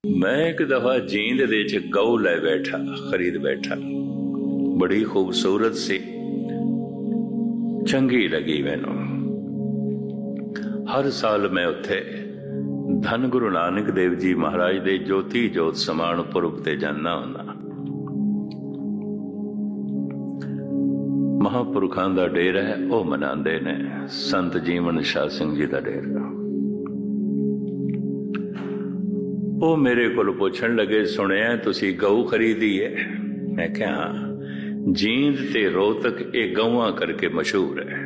मैं एक दफा जींद दे च गऊ लै बैठा, खरीद बैठा। बड़ी खूबसूरत सी, चंगी लगी मैनू। हर साल मैं उत्थे धन गुरु नानक देव जी महाराज दे ज्योति जोत समान पुरब ते जाना हुंदा। महापुरखां दा डेरा है, वह मनांदे ने। संत जीवन शाह सिंह जी दा डेरा। वो मेरे को पुछण लगे, सुनिया तुसी गऊ खरीदी है? मैं क्या, जींद ते रोहतक ये गऊआं करके मशहूर है,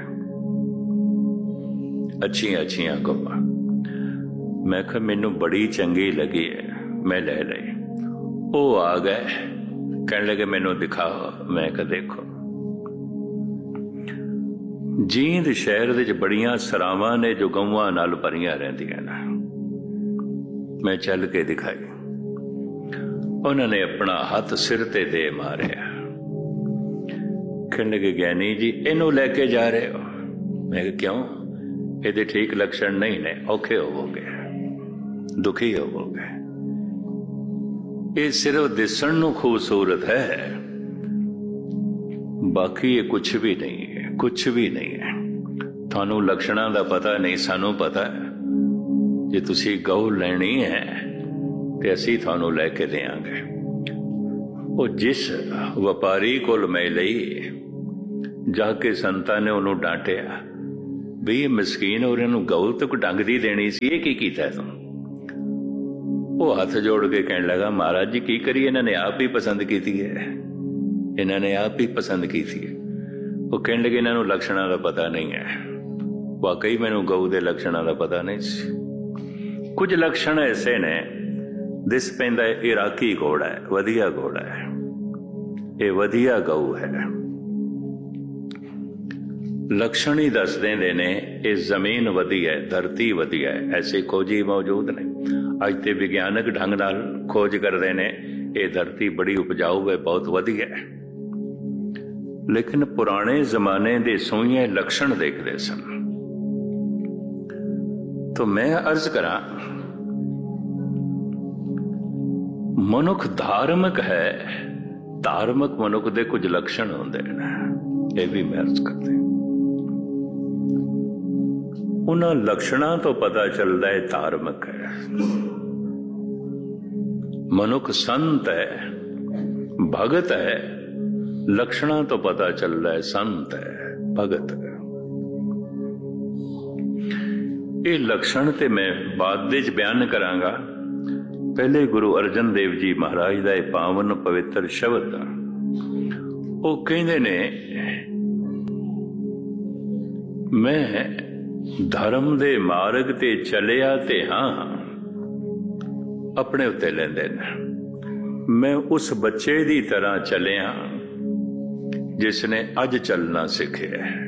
अच्छियां अच्छियां गऊआं। मैं कहा मैनू बड़ी चंगी लगी है, मैं ले ली। वो आ गए, कहने लगे मैनू दिखाओ। मैं कहा देखो। जींद शहर दे बड़ियां सरावां ने जो गऊआं नाल भरियां रहिंदियां ने। मैं चल के दिखाई। उन्होंने अपना हाथ सिर ते दे मारिया। कहने लगे ज्ञानी जी इनू लैके जा रहे हो? मैं क्यों? ये ठीक लक्षण नहीं ने, औखे होवोगे, दुखी होवोगे। ये सिर्फ दिसण नू खूबसूरत है, बाकी ये कुछ भी नहीं है, कुछ भी नहीं है। थानू लक्षणां दा पता नहीं, सानू पता है। जे तुसी गऊ लैनी है ते असी थानू लैके देंगे। वो जिस व्यापारी कोल मैं लई, जाके संतां ने उन्होंने डांटिया भी ये मस्कीन और इन्हू गऊ तक डंग दी देनी सी, ये की कीता तू? वो हाथ जोड़ के कहने लगा महाराज जी की करिए, इन्होंने आप ही पसंद की है, इन्होंने आप ही पसंद की थी। वो कहने लगे इन्हों लक्षणों का पता नहीं है। वाकई मैनू गऊ के लक्षणों का पता नहीं सी। कुछ लक्षण ऐसे ने, दिस पैंदा इराकी घोड़ा है, वधिया घोड़ा है, ये वधिया गऊ है। लक्षण ही दस देंदे ने ये जमीन वधिया है, धरती वधिया है। ऐसे खोजी मौजूद ने। अज ते विज्ञानक ढंग नाल खोज करते ने, ये धरती बड़ी उपजाऊ है, बहुत वधिया है। लेकिन पुराने जमाने दे सूइए लक्षण देखते सन। तो मैं अर्ज करा, मनुख धार्मिक है, धार्मिक मनुख दे कुछ लक्षण होंदे ने, ये भी मैं अर्ज करते। उन्हां लक्षणां तो पता चलता है धार्मिक है। मनुख संत है, भगत है, लक्षणां तो पता चल रहा है संत है, भगत है। ये लक्षण ते मैं बाद विच बयान करांगा। पहले गुरु अर्जन देव जी महाराज दा पावन पवित्र शब्द, वो कहंदे ने मैं धर्म दे मार्ग ते चलिया ते हाँ, अपने उत्ते लेंदे ने। मैं उस बच्चे दी तरह चलिया जिसने अज चलना सीखिया है।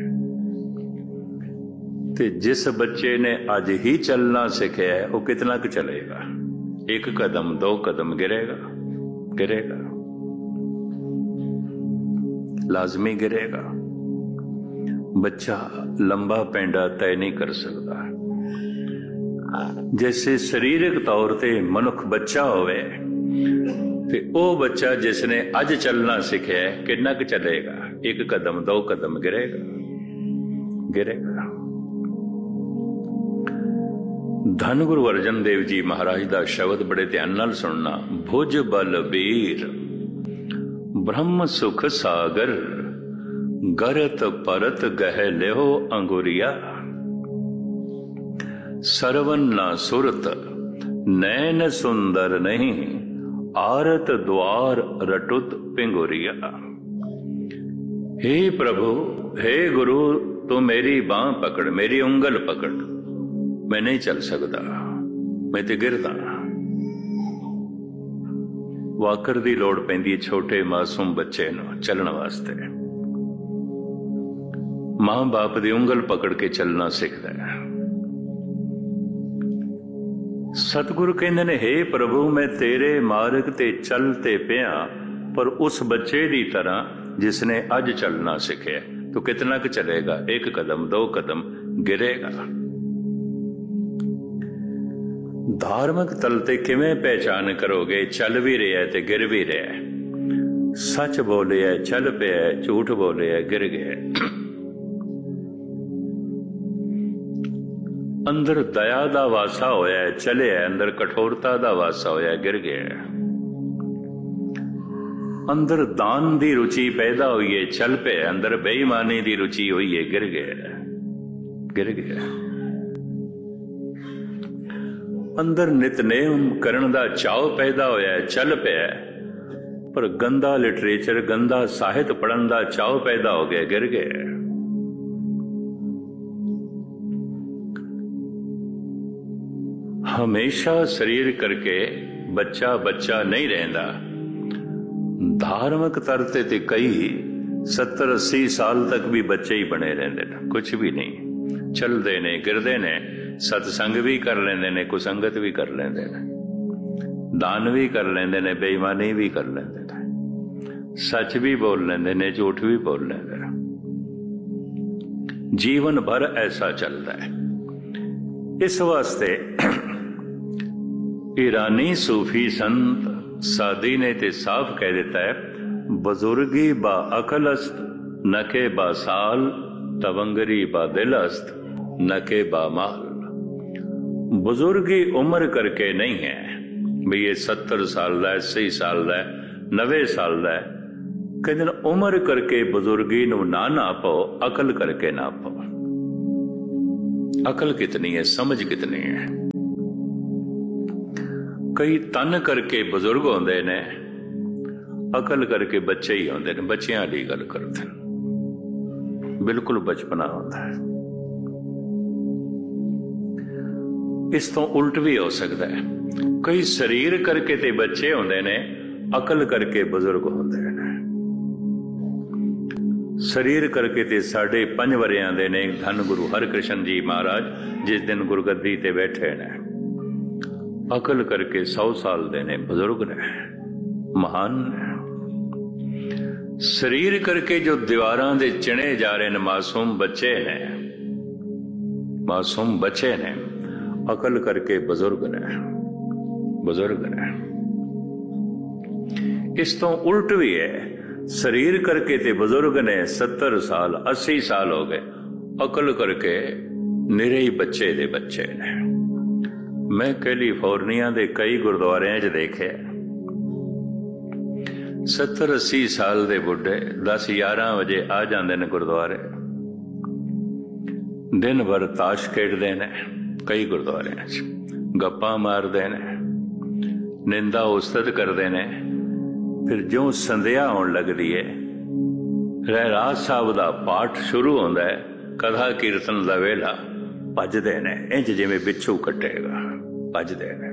ते जिस बच्चे ने अज ही चलना सीखिया है, वो कितना क चलेगा? एक कदम, दो कदम गिरेगा, गिरेगा, लाजमी गिरेगा। बच्चा लंबा पेंडा तय नहीं कर सकता। जैसे शरीरक तौर ते मनुख बच्चा होवे, ते ओ बच्चा जिसने अज चलना सीखिया है, कितना क चलेगा? एक कदम, दो कदम, गिरेगा, गिरेगा। धन गुरु अर्जन देव जी महाराज दा शब्द बड़े ध्यान नाल सुनना। भुज बल वीर ब्रह्म सुख सागर, गरत परत गह लेहो अंगुरिया। सरवन ना सुरत नैन सुंदर नहीं, आरत द्वार रटुत पिंगुरिया। हे प्रभु, हे गुरु, तू मेरी बांह पकड़, मेरी उंगल पकड़। मैं नहीं चल सकता, मैं ते गिरदा। वाकर दी लोड़ पैंदी छोटे मासूम बच्चे नूं चलण वास्ते। मां बाप दी उंगल पकड़ के चलना सीखदा है। सतगुरु कहंदे ने, हे प्रभु, मैं तेरे मार्ग ते चलते पिया, पर उस बच्चे दी तरह जिसने अज चलना सीखे। तो कितना क चलेगा? एक कदम, दो कदम, गिरेगा। धार्मिक तल ते किवें पहचान करोगे? चल भी रहा ते गिर भी रहा, सच बोले है चल पे, झूठ बोले है गिर गया। अंदर दया दा वासा होया चले, अंदर कठोरता दा वासा होया गिर गया। अंदर दान दी रुचि पैदा हुई है चल पे, अंदर बेईमानी दी रुचि हुई है गिर गया, गिर गया। अंदर नितनेम करन दा चाव पैदा होया चल पे, पर गंदा लिटरेचर गंदा साहित्य पढ़न दा चाव पैदा हो गया, गिर गया। हमेशा शरीर करके बच्चा बच्चा नहीं रहता। धार्मिक तरते ते कई 70-80 साल तक भी बच्चे ही बने रहते हैं, कुछ भी नहीं, चलते ने गिरते ने, सत्संग भी कर लेंदे ने, कुसंगत भी कर लेंदे ने, दान भी कर लेंदे ने, बेईमानी भी कर लेंदे ने, सच भी बोल लेंदे ने, झूठ भी बोल लेंदे ने। जीवन भर ऐसा चलता है। इस वास्ते ईरानी सूफी संत सादी ने ते साफ कह देता है, बुजुर्गी बा अकलस्त न के बा साल, तवंगरी बा दिलस्त न के बा माल। बुजुर्गी उम्र करके नहीं है भी ये 70 साल का, 80 साल का, 90 साल का है। कहते हैं उम्र करके बुजुर्गी नू ना नापो, अकल करके नापो। अकल कितनी है, समझ कितनी है। कई तन करके बुजुर्ग होंदे ने, अकल करके बच्चे ही होंदे ने, बच्चियां दी गल करदे ने, बिल्कुल बचपना होंदा है। इस तो उल्ट भी हो सकता है, कई शरीर करके ते बच्चे होंदे ने, अकल करके बुजुर्ग होंदे ने। शरीर करके ते 5.5 वरियां दे ने धन गुरु हरकृष्ण जी महाराज जिस दिन गुरगद्दी ते बैठे ने। अकल करके 100 साल दे ने, बुजुर्ग ने, महान ने। शरीर करके जो दीवारां दे चिणे जा रहे ने, मासूम बच्चे ने, मासूम बच्चे ने। अकल करके बुजुर्ग ने, बुजुर्ग ने। इस तो उल्ट भी है, शरीर करके ते बुजुर्ग ने 70 साल 80 साल हो गए, अकल करके निरे ही बच्चे दे बच्चे ने। मैं कैलीफोर्निया दे कई गुरुद्वारियां च देखे 70-80 साल दे बुढ़े 10-11 बजे आ जाते ने गुरुद्वारे, दिन भर ताश खेडते ने, कई गुरुद्वारियां च गप्पा मारते ने, निंदा उस्तत करते ने। फिर जो संध्या होने लगती है, रहराज साहब का पाठ शुरू होता है, कथा कीर्तन का वेला, भजते ने इंज जिवें बिच्छू कटेगा, भजते ने।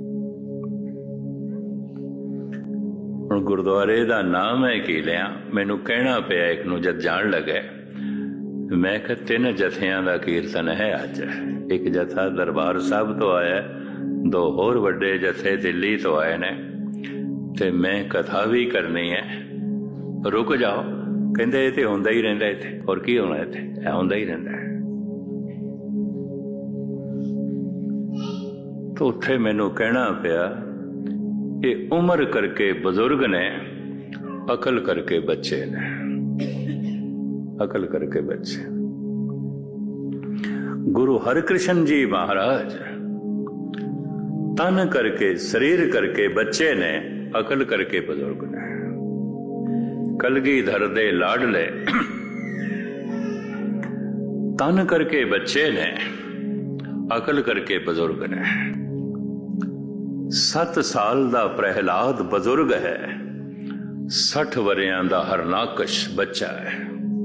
हुण गुरुद्वारे का नाम है की लिया, मैनू कहना पिया एक नूं जद जान लगे, मैं कहा 3 जथियां का कीर्तन है अज। एक जथा दरबार साहब तो आया, 2 होर वड्डे जथे दिल्ली तो आए ने, ते मैं कथा भी करनी है। रुक जाओ, कहंदे इत्थे हुंदा ही रहिंदा, इत्थे और की होना, इत्थे हुंदा ही रहिंदा है। तो उत्थे मैनू कहना पिया, ये उम्र करके बुजुर्ग ने, अकल करके बच्चे ने, अकल करके बच्चे। गुरु हरकृष्ण जी महाराज तन करके शरीर करके बच्चे ने, अकल करके बुजुर्ग ने। कलगीधर दे लाडले तन करके बच्चे ने, अकल करके बुजुर्ग ने। 7 साल दा प्रहलाद बुजुर्ग है, 60 वरियां दा हरनाकश बच्चा है।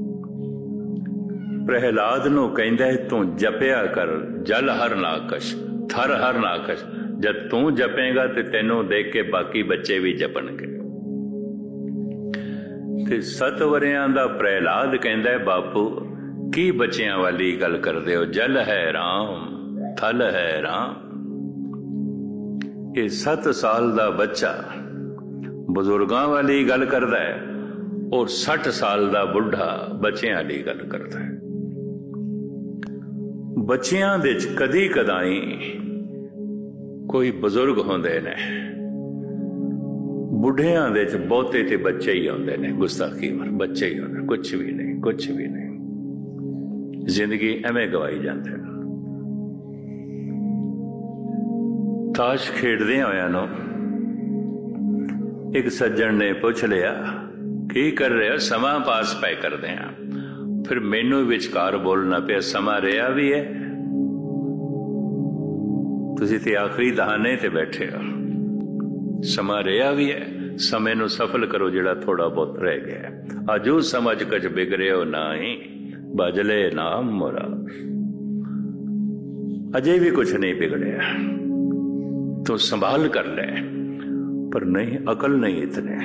प्रहलाद नू कहंदा तू जपिया कर जल हरनाकश, थर हरनाकश। जब तू जपेगा तो तेनों देख के बाकी बच्चे भी जपणगे। ते 7 वरियां दा प्रहलाद कहंदा है, बापू की बच्चियां वाली गल करदे हो, जल है राम, थल है राम। ये 7 साल दा बच्चा बुजुर्गां वाली गल करदा है, और 60 साल दा बुढ़ा बच्चियां वाली गल करदा है। बच्चियां दे कदी कदाई कोई बजुर्ग होंदे ने, बुढ़ियां दे च बहुते ते बच्चे ही होंदे ने, गुस्ताखी बच्चे ही होंदे, कुछ भी नहीं, कुछ भी नहीं। जिंदगी एवें गवाई जाते हैं। ताश खेडदे होया नो एक सज्जन ने पूछ लिया, की कर रहे हो? समा पास पै करदे हैं। फिर मैनू विचकार बोलना पिया, समा रहा भी है, तुसीं ते आखिरी दहाने ते बैठे हो, समा रहा भी है, समय नू सफल करो जिहड़ा थोड़ा बहुत रह गया। अजू समझ कच बिगड़ियो नाही, बजले नाम मोरा। अजे भी कुछ नहीं बिगड़िया, तो संभाल कर ले, पर नहीं, अकल नहीं इतने।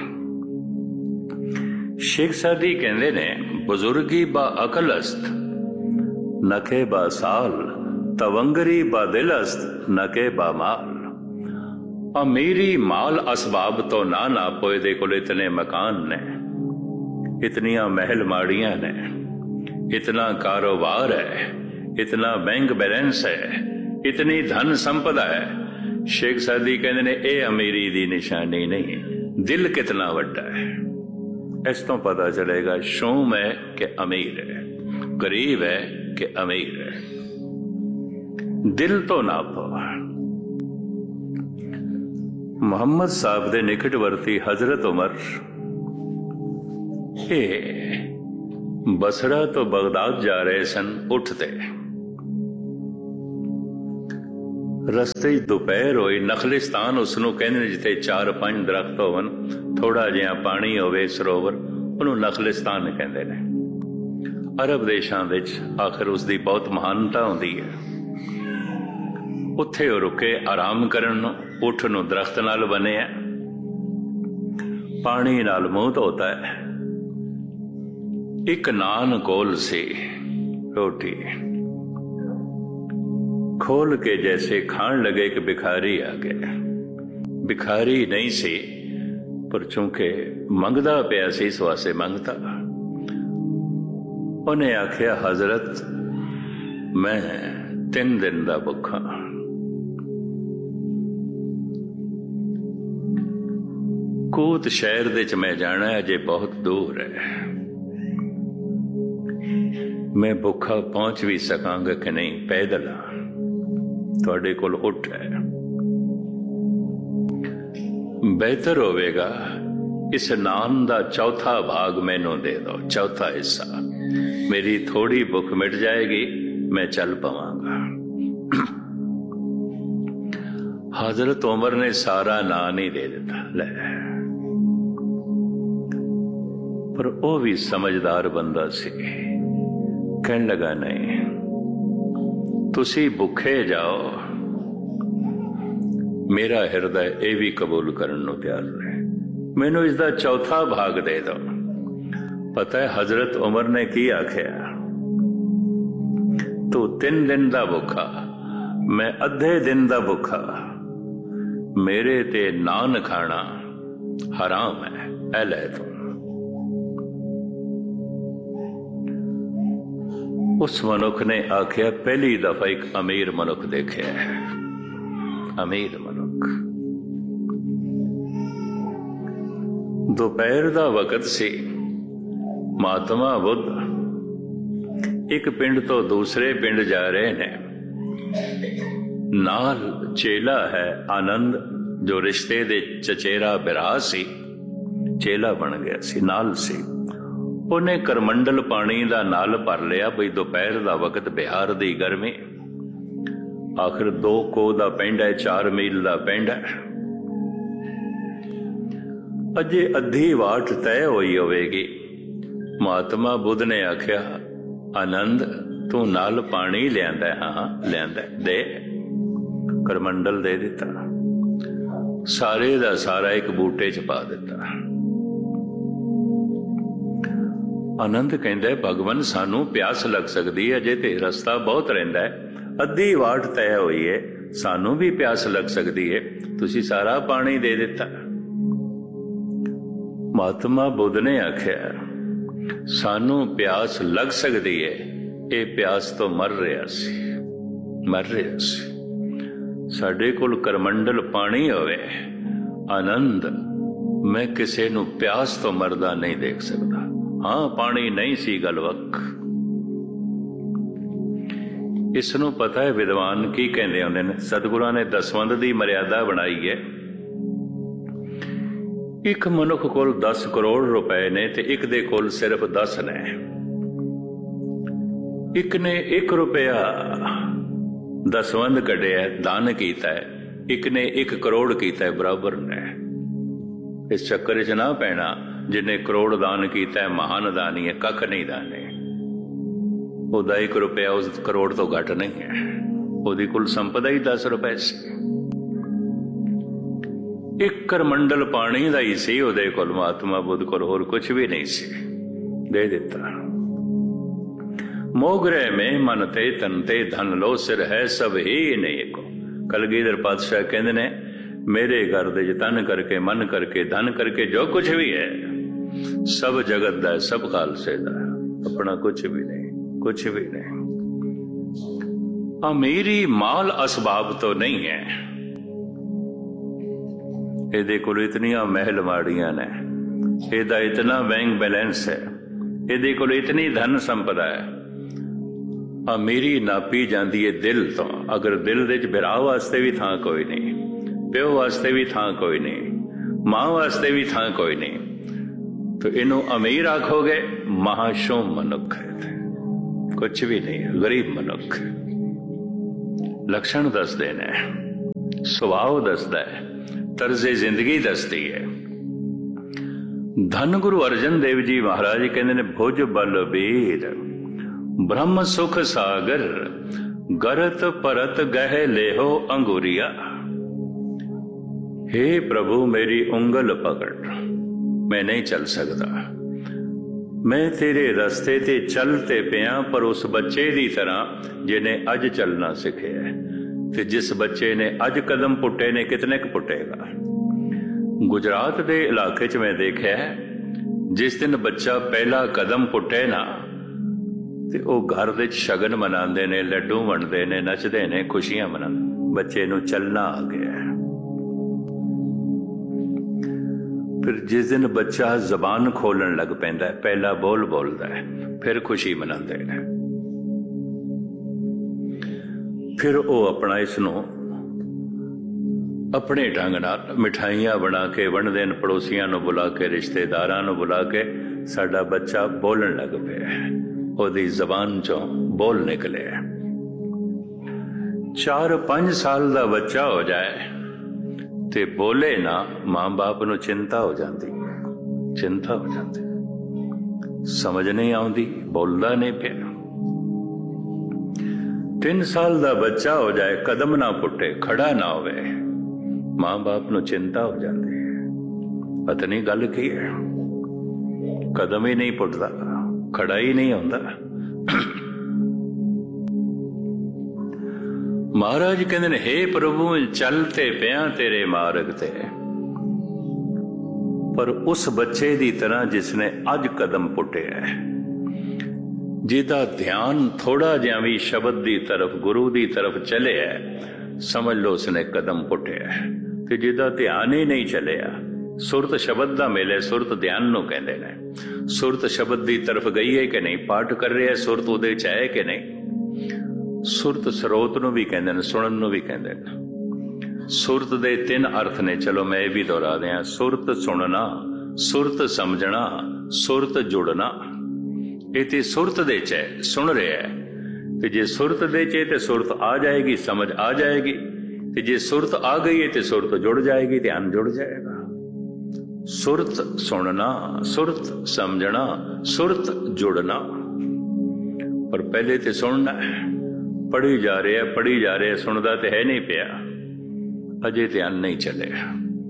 शेख सादी कहते ने, बुजुर्गी बा अकलस्त नखे बा साल, तवंगरी बा दिलस्त नके बा माल। अमीरी माल असबाब तो ना नापो, दे कोल इतने मकान ने, इतनियां महल माड़ियां ने, इतना कारोबार है, इतना बैंक बैलेंस है, इतनी धन संपदा है। शेख सादी कहते ने, ए अमीरी दी निशानी नहीं, दिल कितना वड्डा है। इस तो पता चलेगा शूम है कि अमीर है, गरीब है कि अमीर है। दिल तो नापो। मुहम्मद साहब दे निकटवर्ती हजरत उमर बसरा तो बगदाद जा रहे सन। उठते रस्ते दोपहर होई, नखलिस्तान उसनों कहने जिते 4-5 दरख्त होवन, थोड़ा जिहा पानी होवे सरोवर, उन्होंने नखलिस्तान कहते हैं। अरब देशों विच आखिर उसकी बहुत महानता होंदी है। उत्थे रुके आराम करन, उठ नूं दरख्त नाल बने है, पानी नाल मुंह धोता है। एक नान कोल सी, रोटी खोल के जैसे खान लगे कि भिखारी आ गया। भिखारी नहीं सी, पर चूंकि मंगदा पिया सी, इस वास्ते मंगता। उन्हें आख्या, हजरत मैं 3 दिन दा भुखा। कूत शहर दे च मैं जाना है, अजे बहुत दूर है, मैं भुखा पहुंच भी सकांगा कि नहीं, पैदल तुहाडे कोल उठ है। बेहतर होवेगा इस नान दा चौथा भाग मैनू दे दो, चौथा हिस्सा। मेरी थोड़ी भुख मिट जाएगी, मैं चल पावांगा। हजरत उमर ने सारा नान ही दे दिता। ले, पर वो भी समझदार बंदा सी, कहने लगा, नहीं, तुसी भुखे जाओ, मेरा हृदय ये भी कबूल करने को तैयार है, मैनू इसका चौथा भाग दे दो। पता है हजरत उमर ने की आख्या, तू 3 दिन दा भुखा, मैं अद्धे दिन दा भुखा, मेरे ते नान खाना हराम है, ऐ ले तू। उस मनुख ने आख्या, पहली दफा एक अमीर मनुख देखे है, अमीर मनुख। दोपहर दा वक्त सी, महात्मा बुद्ध एक पिंड तो दूसरे पिंड जा रहे ने। नाल चेला है आनंद, जो रिश्ते दे चचेरा बिरा सी, चेला बन गया सी, नाल सी। उन्हें करमंडल पानी दा नाल भर लिया, बई दोपहर दा वक्त, बिहार दी गर्मी, आखिर 2 कोह दा पिंड है, 4 मील दा पिंड है। अजे अद्धी वाट तय होई होवेगी। महात्मा बुद्ध ने आख्या, आनंद तू नाल पानी लियांदा है? हाँ लियांदा, दे। करमंडल दे दिता, सारे दा सारा एक बूटे च पा दिता। आनंद कहता है, भगवान सानू प्यास लग सकती है, अजे ते रस्ता बहुत रहिंदा है, अद्धी वाट तय हुई है, सानू भी प्यास लग सकती है, तुसी सारा पानी दे दिता। महात्मा बुद्ध ने आख्या, सानू प्यास लग सकती है, ये प्यास तो मर रहा सी, मर रहा सी। ਸਾਡੇ ਕੋਲ ਕਰਮੰਡਲ ਪਾਣੀ ਹੋਵੇ, ਆਨੰਦ ਮੈਂ ਕਿਸੇ ਨੂੰ ਪਿਆਸ ਤੋਂ ਮਰਦਾ ਨਹੀਂ ਦੇਖ ਸਕਦਾ। ਹਾਂ, ਪਾਣੀ ਨਹੀਂ ਸੀ ਗੱਲ ਵੱਖ। ਇਸ ਨੂੰ ਪਤਾ ਹੈ ਵਿਦਵਾਨ ਕੀ ਕਹਿੰਦੇ ਹੁੰਦੇ ਨੇ। ਸਤਿਗੁਰਾਂ ਨੇ ਦਸਵੰਧ ਦੀ ਮਰਿਆਦਾ ਬਣਾਈ ਹੈ। ਇੱਕ ਮਨੁੱਖ ਕੋਲ 10 ਕਰੋੜ ਰੁਪਏ ਨੇ ਤੇ ਇੱਕ ਦੇ ਕੋਲ ਸਿਰਫ 10 ਨੇ। ਇੱਕ ਨੇ 1 ਰੁਪਇਆ ਦਸਵੰਧ ਕੱਢਿਆ, ਦਾਨ ਕੀਤਾ ਹੈ, ਇੱਕ ਨੇ 1 ਕਰੋੜ ਕੀਤਾ, ਬਰਾਬਰ ਨੇ। ਇਸ ਚੱਕਰ 'ਚ ਨਾ ਪੈਣਾ ਜਿਹਨੇ ਕਰੋੜ ਦਾਨ ਕੀਤਾ ਮਹਾਨ ਦਾਨੀ ਹੈ, ਕੱਖ ਨਹੀਂ ਦਾਨੇ। ਉਹਦਾ 1 ਰੁਪਇਆ ਉਸ ਕਰੋੜ ਤੋਂ ਘੱਟ ਨਹੀਂ ਹੈ। ਉਹਦੀ ਕੁੱਲ ਸੰਪਦਾ ਹੀ 10 ਰੁਪਏ ਸੀ। 1 ਕਰਮੰਡਲ ਪਾਣੀ ਦਾ ਹੀ ਸੀ ਉਹਦੇ ਕੋਲ, ਮਹਾਤਮਾ ਬੁੱਧ ਕੋਲ ਹੋਰ ਕੁਛ ਵੀ ਨਹੀਂ ਸੀ, ਦੇ ਦਿੱਤਾ। ਮੋਗਰੇ ਮੇ ਮਨ ਤੇ ਤਨ ਤੇ ਧਨ ਲੋ ਸਿਰ ਹੈ ਸਭ ਹੀ ਨਹੀਂ ਕੋ। ਕਲਗੀਧਰ ਪਾਤਸ਼ਾਹ ਕਹਿੰਦੇ ਨੇ, ਮੇਰੇ ਘਰ ਦੇ ਚ ਤਨ ਕਰਕੇ, ਮਨ ਕਰਕੇ, ਧਨ ਕਰਕੇ ਜੋ ਕੁਛ ਵੀ ਹੈ ਸਭ ਜਗਤ ਦਾ, ਸਭ ਖਾਲਸੇ ਦਾ, ਆਪਣਾ ਕੁਛ ਵੀ ਨਹੀਂ, ਕੁਛ ਵੀ ਨਹੀਂ। ਅਮੀਰੀ ਮਾਲ ਅਸਬਾਬ ਤੋਂ ਨਹੀਂ ਹੈ। ਇਹਦੇ ਕੋਲ ਇਤਨੀਆਂ ਮਹਿਲ ਮਾੜੀਆਂ ਨੇ, ਇਹਦਾ ਇਤਨਾ ਬੈਂਕ ਬੈਲੈਂਸ ਹੈ, ਇਹਦੇ ਕੋਲ ਇਤਨੀ ਧਨ ਸੰਪਦਾ ਹੈ। ਅਮੀਰੀ ਨਾਪੀ ਜਾਂਦੀ ਹੈ ਦਿਲ ਤੋਂ। ਅਗਰ ਦਿਲ ਦੇ ਚ ਭਰਾ ਵਾਸਤੇ ਵੀ ਥਾਂ ਕੋਈ ਨਹੀਂ, ਪਿਓ ਵਾਸਤੇ ਵੀ ਥਾਂ ਕੋਈ ਨਹੀਂ, ਮਾਂ ਵਾਸਤੇ ਵੀ ਥਾਂ ਕੋਈ ਨਹੀਂ, ਤਾਂ ਇਹਨੂੰ ਅਮੀਰ ਆਖੋਗੇ? ਮਹਾਸ਼ੋਮ ਮਨੁੱਖ ਹੈ, ਕੁਛ ਵੀ ਨਹੀਂ, ਗਰੀਬ ਮਨੁੱਖ। ਲੱਛਣ ਦੱਸਦੇ ਨੇ, ਸੁਭਾਅ ਦੱਸਦਾ ਹੈ, ਤਰਜ਼ੇ ਜ਼ਿੰਦਗੀ ਦੱਸਦੀ ਹੈ। ਧੰਨ ਗੁਰੂ ਅਰਜਨ ਦੇਵ ਜੀ ਮਹਾਰਾਜ ਕਹਿੰਦੇ ਨੇ, ਭੁਜ ਬਲਬੀਰ ਬ੍ਰਹਮ ਸੁਖ ਸਾਗਰ ਗਰਤ ਪਰਤ ਗਹਿ ਲੇਹੋ ਅੰਗੁਰੀਆ। हे ਪ੍ਰਭੂ ਮੇਰੀ ਉਂਗਲ ਪਕੜ, ਮੈਂ ਨਹੀਂ ਚੱਲ ਸਕਦਾ, ਮੈਂ ਤੇਰੇ ਰਸਤੇ ਤੇ ਚੱਲ ਤੇ ਪਿਆ, ਪਰ ਉਸ ਬੱਚੇ ਦੀ ਤਰ੍ਹਾਂ ਜਿਹਨੇ ਅੱਜ ਚੱਲਣਾ ਸਿੱਖਿਆ। ਤੇ ਜਿਸ ਬੱਚੇ ਨੇ ਅੱਜ ਕਦਮ ਪੁੱਟੇ ਨੇ, ਕਿਤਨੇ ਕੁ ਪੁੱਟੇਗਾ। ਗੁਜਰਾਤ ਦੇ ਇਲਾਕੇ 'ਚ ਮੈਂ ਦੇਖਿਆ, ਜਿਸ ਦਿਨ ਬੱਚਾ ਪਹਿਲਾ ਕਦਮ ਪੁੱਟੇ ਨਾ, ਤੇ ਉਹ ਘਰ ਦੇ ਸ਼ਗਨ ਮਨਾਉਂਦੇ ਨੇ, ਲੱਡੂ ਵੰਡਦੇ ਨੇ, ਨੱਚਦੇ ਨੇ, ਖੁਸ਼ੀਆਂ ਮਨਾਉਂਦੇ, ਬੱਚੇ ਨੂੰ ਚੱਲਣਾ ਆ ਗਿਆ। ਫਿਰ ਜਿਸ ਦਿਨ ਬੱਚਾ ਜ਼ਬਾਨ ਖੋਲਣ ਲੱਗ ਪੈਂਦਾ, ਪਹਿਲਾ ਬੋਲ ਬੋਲਦਾ ਹੈ, ਫਿਰ ਖੁਸ਼ੀ ਮਨਾਉਂਦੇ ਨੇ। ਫਿਰ ਉਹ ਆਪਣਾ ਇਸ ਨੂੰ ਆਪਣੇ ਢੰਗ ਨਾਲ ਮਿਠਾਈਆਂ ਬਣਾ ਕੇ ਵੰਡਦੇ ਨੇ, ਪੜੋਸੀਆਂ ਨੂੰ ਬੁਲਾ ਕੇ, ਰਿਸ਼ਤੇਦਾਰਾਂ ਨੂੰ ਬੁਲਾ ਕੇ। ਸਾਡਾ ਬੱਚਾ ਬੋਲਣ ਲੱਗ ਪਿਆ, ਉਹਦੀ ਜ਼ਬਾਨ ਚੋਂ ਬੋਲ ਨਿਕਲੇ। 4-5 ਸਾਲ ਦਾ ਬੱਚਾ ਹੋ ਜਾਏ ਤੇ ਬੋਲੇ ਨਾ, ਮਾਂ ਬਾਪ ਨੂੰ ਚਿੰਤਾ ਹੋ ਜਾਂਦੀ, ਚਿੰਤਾ ਹੋ ਜਾਂਦੀ, ਸਮਝ ਨਹੀਂ ਆਉਂਦੀ, ਬੋਲਦਾ ਨਹੀਂ ਪਿਆ। 3 ਸਾਲ ਦਾ ਬੱਚਾ ਹੋ ਜਾਏ, ਕਦਮ ਨਾ ਪੁੱਟੇ, ਖੜਾ ਨਾ ਹੋਵੇ, ਮਾਂ ਬਾਪ ਨੂੰ ਚਿੰਤਾ ਹੋ ਜਾਂਦੀ ਹੈ, ਪਤਾ ਨਹੀਂ ਗੱਲ ਕੀ ਹੈ। ਕਦਮ ਹੀ ਨਹੀਂ ਪੁੱਟਦਾ, ਖੜਾ ਹੀ ਨਹੀਂ ਹੁੰਦਾ। ਮਹਾਰਾਜ ਕਹਿੰਦੇ ਨੇ, हे ਪ੍ਰਭੂ ਚੱਲ ਤੇ ਪਿਆ ਤੇਰੇ ਮਾਰਗ ਤੇ, ਪਰ ਉਸ ਬੱਚੇ ਦੀ ਤਰ੍ਹਾਂ ਜਿਸਨੇ ਅੱਜ ਕਦਮ ਪੁੱਟਿਆ, ਜਿਹਦਾ ਧਿਆਨ ਥੋੜਾ ਜਿਹਾ ਵੀ ਸ਼ਬਦ ਦੀ ਤਰਫ, ਗੁਰੂ ਦੀ ਤਰਫ ਚਲਿਆ, ਸਮਝ ਲਓ ਉਸਨੇ ਕਦਮ ਪੁੱਟਿਆ। ਤੇ ਜਿਹਦਾ ਧਿਆਨ ਹੀ ਨਹੀਂ ਚਲਿਆ, ਸੁਰਤ ਸ਼ਬਦ ਦਾ ਮੇਲੇ, ਸੁਰਤ ਧਿਆਨ ਨੂੰ ਕਹਿੰਦੇ ਨੇ। ਸੁਰਤ ਸ਼ਬਦ ਦੀ ਤਰਫ ਗਈ ਹੈ ਕਿ ਨਹੀਂ, ਪਾਠ ਕਰ ਰਿਹਾ, ਸੁਰਤ ਉਹਦੇ ਚ ਹੈ ਕਿ ਨਹੀਂ। ਸੁਰਤ ਸਰੋਤ ਨੂੰ ਵੀ ਕਹਿੰਦੇ ਨੇ, ਸੁਣਨ ਨੂੰ ਵੀ ਕਹਿੰਦੇ ਨੇ। ਸੁਰਤ ਦੇ 3 ਅਰਥ ਨੇ, ਚਲੋ ਮੈਂ ਇਹ ਵੀ ਦੁਹਰਾ ਦਿਆਂ। ਸੁਰਤ ਸੁਣਨਾ, ਸੁਰਤ ਸਮਝਣਾ, ਸੁਰਤ ਜੁੜਨਾ। ਇਹ ਤੇ ਸੁਰਤ ਦੇ ਚ ਹੈ, ਸੁਣ ਰਿਹਾ ਹੈ। ਤੇ ਜੇ ਸੁਰਤ ਦੇ ਚ ਤੇ ਸੁਰਤ ਆ ਜਾਏਗੀ, ਸਮਝ ਆ ਜਾਏਗੀ। ਤੇ ਜੇ ਸੁਰਤ ਆ ਗਈ ਹੈ ਤੇ ਸੁਰਤ ਜੁੜ ਜਾਏਗੀ, ਧਿਆਨ ਜੁੜ ਜਾਏਗਾ। ਸੁਰਤ ਸੁਣਨਾ, ਸੁਰਤ ਸਮਝਣਾ, ਸੁਰਤ ਜੁੜਨਾ। ਪਰ ਪਹਿਲੇ ਤੇ ਸੁਣਨਾ ਹੈ, ਪੜ੍ਹੀ ਜਾ ਰਿਹਾ, ਪੜ੍ਹੀ ਜਾ ਰਿਹਾ, ਸੁਣਦਾ ਤੇ ਹੈ ਨਹੀਂ ਪਿਆ, ਅਜੇ ਧਿਆਨ ਨਹੀਂ ਚੱਲਿਆ,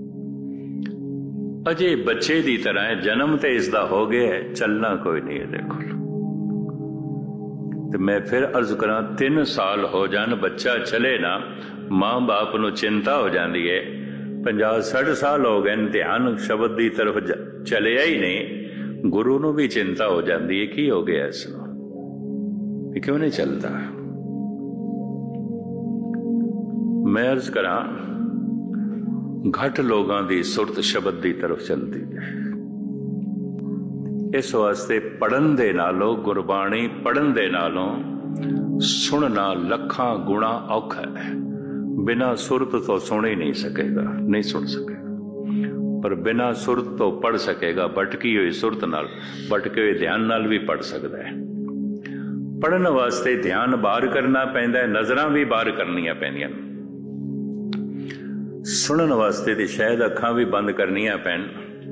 ਅਜੇ ਬੱਚੇ ਦੀ ਤਰ੍ਹਾਂ ਹੈ। ਜਨਮ ਤੇ ਇਸ ਦਾ ਹੋ ਗਿਆ, ਚੱਲਣਾ ਕੋਈ ਨਹੀਂ ਇਹਦੇ ਕੋਲ। ਤੇ ਮੈਂ ਫਿਰ ਅਰਜ਼ ਕਰਾਂ, 3 ਸਾਲ ਹੋ ਜਾਣ, ਬੱਚਾ ਚਲੇ ਨਾ, ਮਾਂ ਬਾਪ ਨੂੰ ਚਿੰਤਾ ਹੋ ਜਾਂਦੀ ਹੈ। 50-60 ਸਾਲ ਹੋ ਗਏ, ਧਿਆਨ ਸ਼ਬਦ ਦੀ ਤਰਫ ਚਲਿਆ ਹੀ ਨਹੀਂ, ਗੁਰੂ ਨੂੰ ਵੀ ਚਿੰਤਾ ਹੋ ਜਾਂਦੀ ਹੈ, ਕੀ ਹੋ ਗਿਆ ਇਸ ਨੂੰ, ਇਹ ਕਿਉਂ ਨਹੀਂ ਚੱਲਦਾ। मैं अर्ज करा घट लोगों की सुरत शब्द की तरफ चलती है। इस वास्ते पढ़न दे नालों गुरबाणी पढ़न दे नालों सुनना लखां गुणा औखा है। बिना सुरत तो सुन ही नहीं सकेगा, नहीं सुन सकेगा, पर बिना सुरत तो पढ़ सकेगा। भटकी हुई सुरत नाल, भटके हुए ध्यान नाल भी पढ़ सकता है। पढ़न वास्ते ध्यान बाहर करना पैंदा है, नजरां भी बाहर करनियां पैंदियां। सुनन वास्ते तो शायद अखां भी बंद करनियां पैन,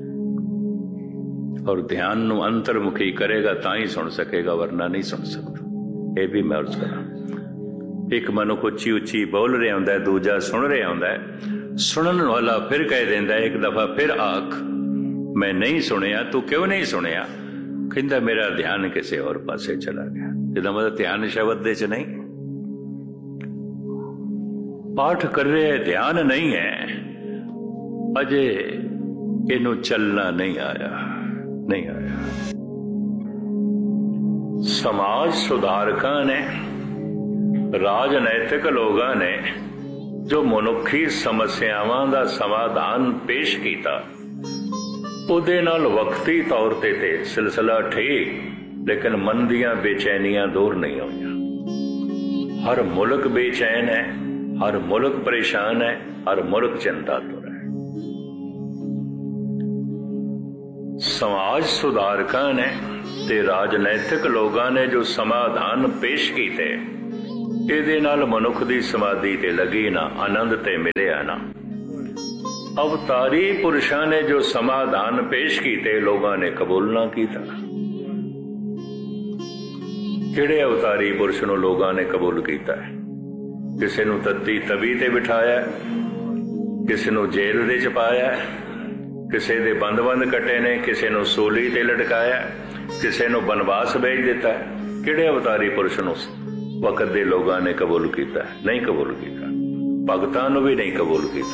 और ध्यान नूं अंतर्मुखी करेगा तां ही सुन सकेगा, वरना नहीं सुन सकता। यह भी मैं अर्ज करा। एक मनुख उच्ची उच्ची बोल रहा होंदा है, दूजा सुन रहा होंदा है। सुनन वाला फिर कह देंदा है, एक दफा फिर आख मैं नहीं सुनिया। तू क्यों नहीं सुनिया? कहंदा मेरा ध्यान किसी और पासे चला गया। इसदा मतलब ध्यान शब्द दे च नहीं, पाठ कर रहे ध्यान नहीं है, अजे इनू चलना नहीं आया, नहीं आया। समाज सुधारकां ने, राजनैतिक लोगों ने जो मनुखी समस्यावां दा समाधान पेश किया, उहदे नाल वक्ती तौर ते सिलसिला ठीक, लेकिन मन दियां बेचैनियां दूर नहीं होईयां। हर मुल्क बेचैन है, हर मुल्क परेशान है, हर मुल्क चिंतातुर है। समाज सुधारकां ने ते राजनैतिक लोगों ने जो समाधान पेश किए, इहदे नाल मनुख दी समाधि ते लगी ना, आनंद ते मिलिया ना। अवतारी पुरुषां ने जो समाधान पेश किए, लोगों ने कबूल ना किया। किहड़े अवतारी पुरुष नूं लोगों ने कबूल किया है? किसी नूं तत्ती तवी ते बिठाया, किसी नूं जेल दे च पाया, किसी दे बंद बंद कटे ने, किसी नूं सूली ते लटकाया, किसी नूं बनवास भेज दिता है। किहड़े अवतारी पुरुष नूं वक्त दे लोगों ने कबूल किया? नहीं कबूल किया। भगतां नूं भी नहीं कबूल किया।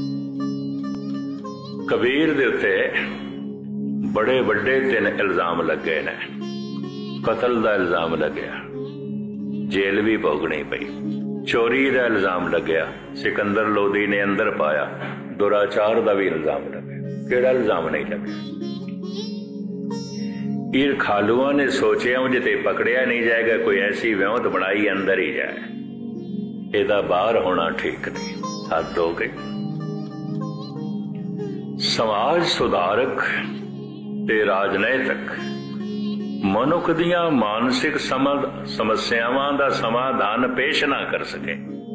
कबीर दे उत्ते बड़े वड्डे 3 इल्जाम लगे ने। कतल दा इल्जाम लगया, जेल भी भोगनी पई। चोरी दा इल्जाम लगया, सिकंदर लोधी ने अंदर पाया। दुराचार दा भी इल्जाम लगया। केड़ा इल्जाम नहीं लगया? ईर खालुआ ने सोचिया जिते पकड़िया नहीं जाएगा, कोई ऐसी व्यौत बनाई अंदर ही जाए। एदा बाहर होना ठीक नहीं, हद हो गई। समाज सुधारक ते राजनैतिक मनुख दियां मानसिक समस्यावां दा समाधान पेश ना कर सके,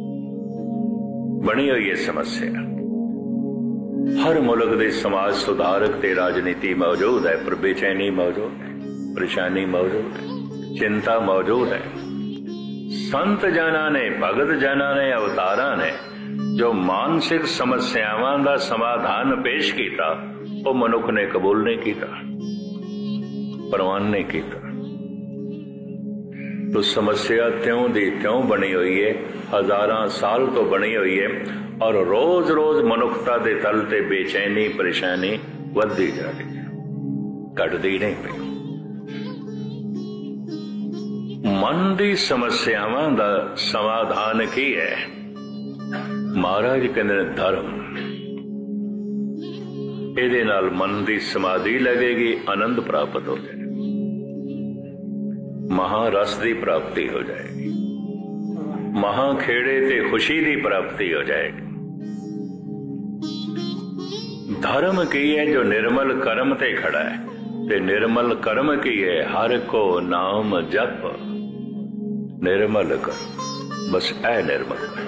बनी हुई है समस्या। हर मुल्क दे समाज सुधारक ते राजनीति मौजूद है, पर बेचैनी मौजूद है, परेशानी मौजूद है, चिंता मौजूद है। संत जना ने, भगत जना ने, अवतारा ने जो मानसिक समस्यावां दा समाधान पेश किया, वो मनुख ने कबूल नहीं किया, प्रवान नहीं किया। तो समस्या त्यों दी त्यों बनी हुई है, हजारां साल तो बनी हुई है, और रोज रोज मनुखता दे तल ते बेचैनी परेशानी वधदी जा रही है, घटदी नहीं पई। मन दी समस्यावां दा समाधान की है? महाराज कहते हैं धर्म। ਇਹਦੇ ਨਾਲ मन की समाधि लगेगी, आनंद प्राप्त हो जाएगा, महारस की प्राप्ति हो जाएगी, महाखेड़े ते खुशी की प्राप्ति हो जाएगी। धर्म की है जो निर्मल कर्म ते खड़ा है, ते निर्मल कर्म की है हर को नाम जप। निर्मल कर, बस ऐ निर्मल कर।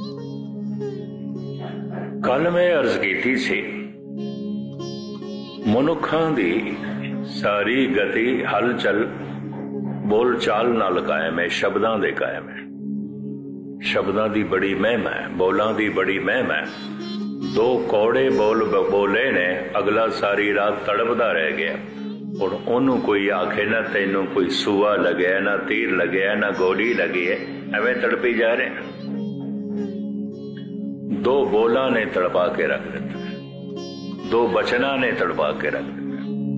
कल मैं अर्ज की सी, मनुखा दी सारी गति हलचल बोल चाल नाल कायम है, शब्दां दे कायम है। शब्दां दी बड़ी महिमा है, बोलां दी बड़ी महिमा है। 2 कौड़े बोल बोले ने, अगला सारी रात तड़पदा रह गया। हुण ओनू कोई आखे ना तैनू कोई सूआ लगे, ना तीर लगे, ना गोली लगी है, एवें तड़पी जा रहे। 2 बोला ने तड़पा के रख दिता, 2 बचना ने तड़पा के रख दिता।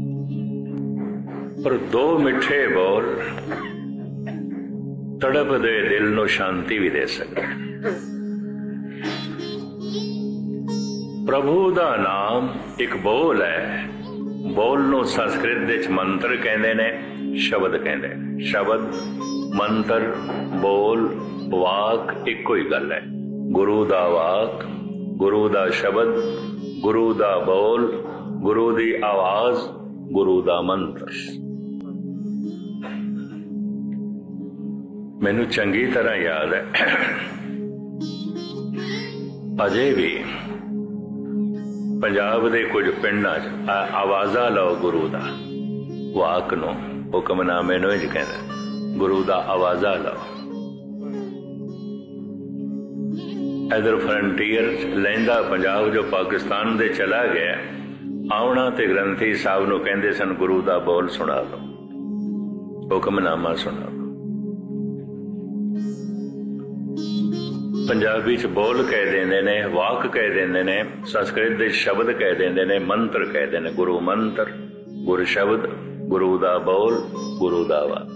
पर 2 मिठे बोल तड़प दे दिल नू शांति भी दे सकते। प्रभु दा नाम एक बोल है। बोल नूं संस्कृत विच मंत्र कहंदे ने, शब्द कहंदे ने। शब्द, मंत्र, बोल, वाक इक्को ही गल है। गुरु दा वाक, गुरु दा शब्द, गुरु दा बोल, गुरु दी आवाज, गुरु दा मंत्र। मैनू चंगी तरह याद है, अजे भी पंजाब दे कुछ पिंडां च आवाजा लाओ गुरु दा, वाक नूं हुक्मनामे नूं इंज कहंदे, गुरु दा आवाजा लाओ। इधर फ्रंटियर लैंदा पंजाब जो पाकिस्तान दे चला गया, आउणा ते ग्रंथी साहब नूं कहंदे सन गुरु दा बोल सुना लो, हुक्मनामा सुना लो। पंजाबी च बोल कह देंदे ने, वाक कह देंदे ने, संस्कृत दे शब्द कह देंदे ने, मंत्र कह देंदे ने। गुरु मंत्र, गुरु शब्द, गुरु दा बोल, गुरु दा वाक।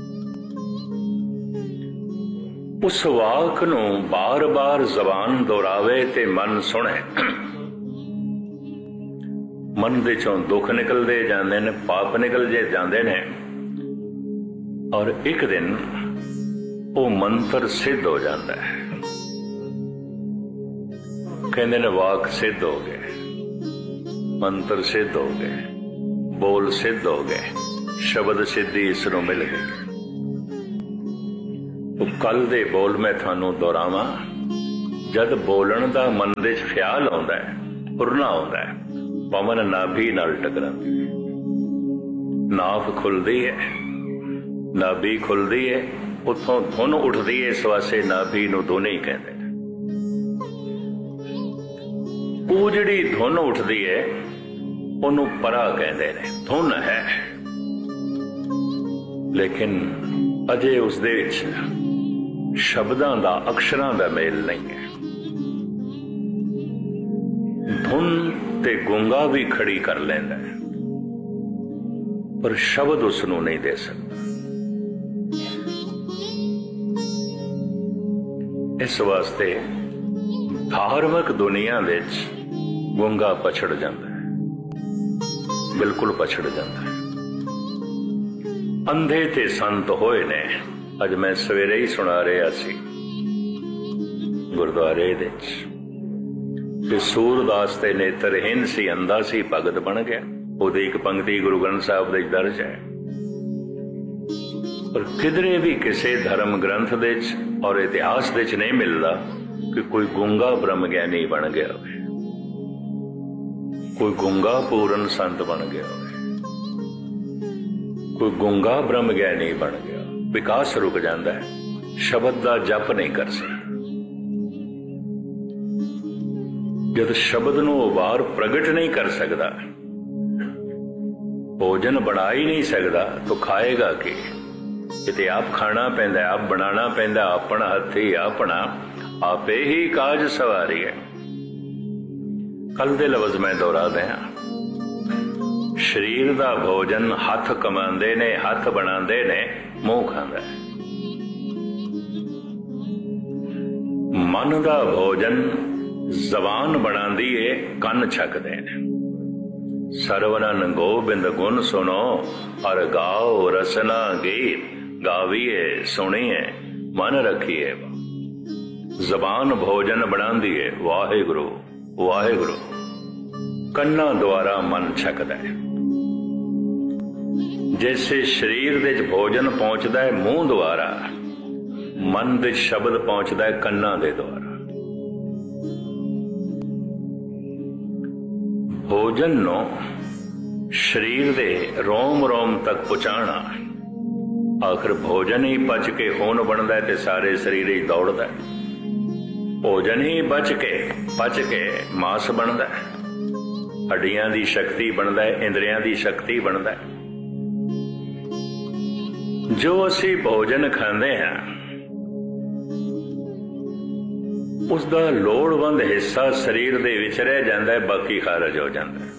उस वाक नूं बार बार जबान दोहरावे ते मन सुने, मन दे चों दुख निकलदे जांदे ने, पाप निकलदे जांदे ने, और एक दिन वो मंत्र सिद्ध हो जाता है। कहते ने वाक सिद्ध हो गए, मंत्र सिद्ध हो गए, बोल सिद्ध हो गए, शब्द सिद्धि इसनों मिल गई। तो कल दे बोल मैं थानू दोहरावां, जद बोलन दा मन दे ख्याल आउंदा है, फुरना आउंदा है, पवन नाभि नाल टकरांदी, नाभ खुलदी है, नाभि खुलदी है, उत्थों धुन उठदी है, इस वास्ते नाभि नूं धुन ही कहंदे। ਉਹ ਜਿਹੜੀ ਧੁਨ ਉੱਠਦੀ ਹੈ ਉਹਨੂੰ ਪਰਾ ਕਹਿੰਦੇ ਨੇ, ਧੁਨ ਹੈ, ਲੇਕਿਨ ਅਜੇ ਉਸ ਦੇ ਵਿੱਚ ਸ਼ਬਦਾਂ ਦਾ, ਅਕਸ਼ਰਾਂ ਦਾ ਮੇਲ ਨਹੀਂ ਹੈ। ਧੁਨ ਤੇ ਗੂੰਗਾ ਵੀ ਖੜੀ ਕਰ ਲੈਂਦਾ ਹੈ, ਪਰ ਸ਼ਬਦ ਉਸ ਨੂੰ ਨਹੀਂ ਦੇ ਸਕਦਾ। ਇਸ ਵਾਸਤੇ धार्मिक दुनिया विच गूंगा पछड़ जाता है, बिल्कुल पछड़ जाता है। अंधे ते संत होए ने, अज मैं सवेरे ही सुना रहा सी गुरुद्वारे विच कि सूरदास ते नेत्रहीन सी, अंधा सी, भगत बन गया। ਉਹਦੀ एक पंक्ति गुरु ग्रंथ साहब दे दर्ज है, पर किधरे भी किसी धर्म ग्रंथ दे और इतिहास दे नहीं मिलता कि कोई गूंगा ब्रह्म ज्ञानी बन गया हो, कोई गूंगा पूर्ण संत बन गया हो, कोई गूंगा ब्रह्म ज्ञानी बन गया। विकास रुक जाता है, शब्द का जप नहीं कर सकता। जब शब्द नूं बाहर प्रगट नहीं कर सकता, भोजन बना ही नहीं सकता, तो खाएगा कि? किते आप खाना पैंदा, आप बनाना पैंदा, अपना हथी अपना आपे ही काज सवारी है। कल दे लफ्ज मैं दोहरा दिया, शरीर दा भोजन हथ कमांदे ने, हथ बनांदे ने, मुंह खांदा है। मन दा भोजन जबान बनांदी है, कन छकदे ने। सरवणन गोबिंद गुण सुनो और गाओ रसना गीत, गावीए सुनिए मन रखिए। जबान भोजन बनांदी है, वाहिगुरु वाहिगुरु। कन्ना द्वारा मन छकदा है। जैसे शरीर दे भोजन पहुंचता है मूंह द्वारा, मन दे शब्द पहुंचता है कन्ना दे द्वारा। भोजन नो शरीर दे रोम रोम तक पहुंचाना, आखिर भोजन ही पच के खून बनता है ते सारे शरीर ही दौड़ता है। भोजन ही पच के मांस बनता है, हड्डियां दी शक्ति बनता है, इंद्रियां दी शक्ति बनता है। जो असी भोजन खांदे हैं उसका लोड़वंद हिस्सा शरीर दे विच रह जाता है, बाकी खारज हो जाता है।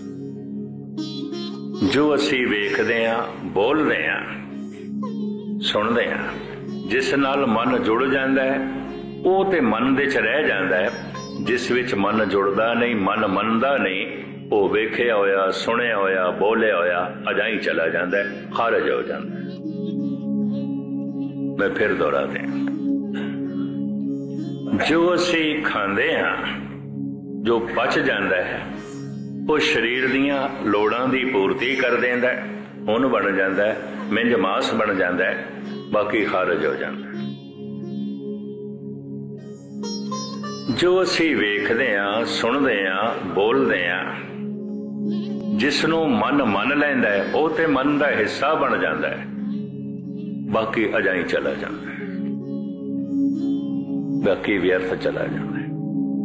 जो असी वेखदे हां, बोलदे हां, सुनदे हां, जिस नाल मन जुड़ जाता है वो ते मन दे च रह जाता है। जिस विच मन जुड़दा नहीं, मन मनदा नहीं, वो वेखिया होया, सुनिया होया, बोलिया होया अजां ही चला जांदा है, खारिज हो जांदा है। मैं फिर दोहरा दें, जो असी खांदे हां, जो पच जांदा है, वो शरीर दीयां लोड़ां दी पूर्ति कर देंदा है, हुण बन जांदा है, मिंज मास बन जांदा है, बाकी खारिज हो जांदा है। जो असी वेखदे हां, सुणदे हां, बोलदे हां, जिसनों मन मन लैंदा है, वो ते मन दा हिस्सा बन जांदा है, बाकी अजां ही चला जांदा है, बाकी व्यर्थ चला जांदा है।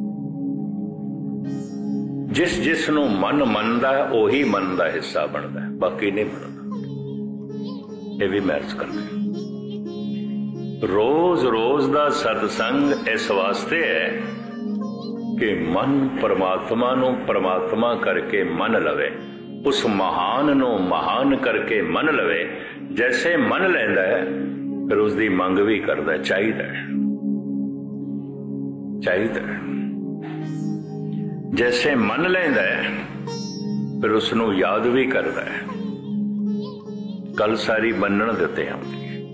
जिस नूं मन मनदा है, ओही मन दा हिस्सा बनदा है, बाकी नहीं बनदा। ये भी महर्ज करदे रोज रोज दा सतसंग इस वास्ते है कि मन परमात्मा नूं परमात्मा करके मन लवे, उस महान नूं महान करके मन लवे। जैसे मन लैंदा है फिर उसकी मंग भी करदा है, चाहिदा है, चाहिदा है। जैसे मन लैंदा है फिर उसनूं याद भी करदा है। कल सारी बनण दिते आउंदी,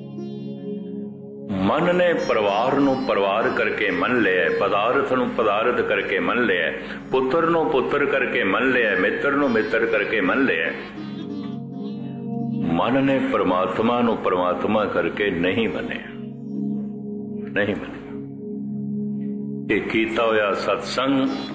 मन ने परिवार नूं परिवार करके मन लिया, पदार्थ नूं पदार्थ करके मन लिया, पुत्र नूं पुत्र करके मन लिया, मित्र नूं मित्र करके मन लिया। मन ने परमात्मा नूं परमात्मा करके नहीं मने, नहीं मने। ये कीता होया सत्संग